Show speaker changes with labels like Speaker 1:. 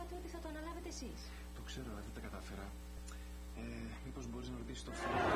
Speaker 1: είπατε ότι θα το αναλάβετε εσείς.
Speaker 2: Το ξέρω, αλλά δεν τα κατάφερα. Μήπως μπορείς να ρωτήσεις το φίλο.